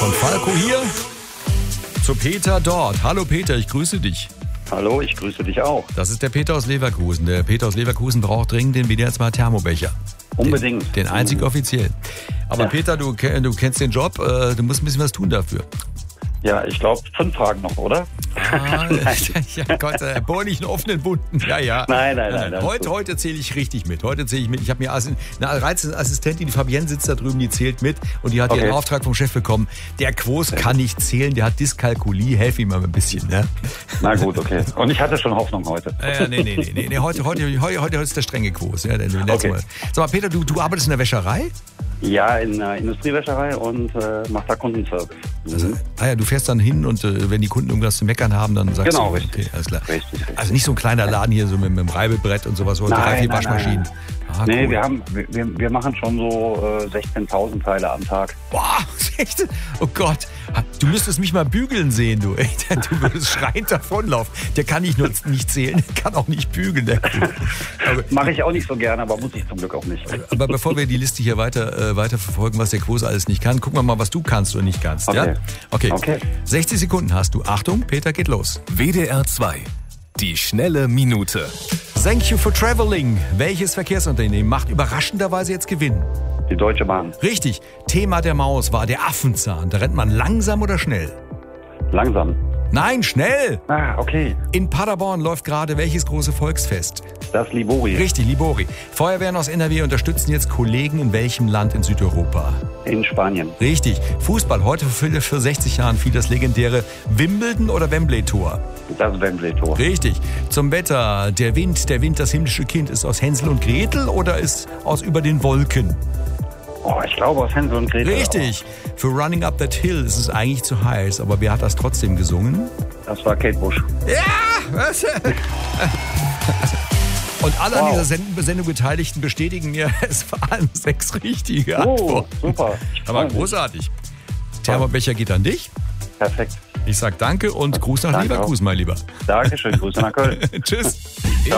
Von Falco hier zu Peter dort. Hallo Peter, ich grüße dich. Hallo, ich grüße dich auch. Das ist der Peter aus Leverkusen. Der Peter aus Leverkusen braucht dringend den WDR 2 Thermobecher. Unbedingt. Den einzig offiziellen. Aber ja. Peter, du kennst den Job, du musst ein bisschen was tun dafür. Ja, ich glaube 5 Fragen noch, oder? Ja Gott, bohr nicht einen offenen Wunden. Ja. Nein. Heute zähle ich richtig mit. Ich habe mir eine reizende Assistentin, die Fabienne sitzt da drüben, die zählt mit und die hat ihren Auftrag vom Chef bekommen. Der Quos kann nicht zählen, der hat Dyskalkulie. Helf ihm mal ein bisschen, ne? Na gut, okay. Und ich hatte schon Hoffnung heute. Nee. Heute ist der strenge Quos. Ja, Sag mal, Peter, du arbeitest in der Wäscherei? Ja, in der Industriewäscherei und mach da Kundenservice. Also, du fährst dann hin und wenn die Kunden irgendwas zu meckern haben, dann sagst du, richtig. Okay, alles klar. Richtig. Also nicht so ein kleiner Laden hier so mit einem Reibebrett und sowas, oder 3-4 Waschmaschinen. Nein. Aha, nee, cool. wir machen schon so 16.000 Teile am Tag. Boah, 16? Oh Gott, du müsstest mich mal bügeln sehen, du. Du würdest schreiend davonlaufen. Der kann nicht nur nicht zählen, der kann auch nicht bügeln. Mache ich auch nicht so gerne, aber muss ich zum Glück auch nicht. Aber bevor wir die Liste hier weiter verfolgen, was der Quos alles nicht kann, gucken wir mal, was du kannst und nicht kannst. Okay. Ja? Okay. 60 Sekunden hast du. Achtung, Peter, geht los. WDR 2. Die schnelle Minute. Thank you for traveling. Welches Verkehrsunternehmen macht überraschenderweise jetzt Gewinn? Die Deutsche Bahn. Richtig. Thema der Maus war der Affenzahn. Da rennt man langsam oder schnell? Langsam. Nein, schnell. Okay. In Paderborn läuft gerade welches große Volksfest? Das Libori. Richtig, Libori. Feuerwehren aus NRW unterstützen jetzt Kollegen in welchem Land in Südeuropa? In Spanien. Richtig. Fußball. Heute für 60 Jahren fiel das legendäre Wimbledon- oder Wembley-Tor? Das Wembley-Tor. Richtig. Zum Wetter. Der Wind, das himmlische Kind, ist aus Hänsel und Gretel oder ist aus Über den Wolken? Ich glaube aus Hänsel und Gretel. Richtig. Für Running Up That Hill ist es eigentlich zu heiß, aber wer hat das trotzdem gesungen? Das war Kate Bush. Ja! Was? Und alle an dieser Sendung Beteiligten bestätigen mir, es waren 6 richtige Antworten. Super. Aber großartig. Thermobecher geht an dich. Perfekt. Ich sag danke und Gruß nach Leverkusen, mein Lieber. Dankeschön, Grüße nach Köln. Tschüss.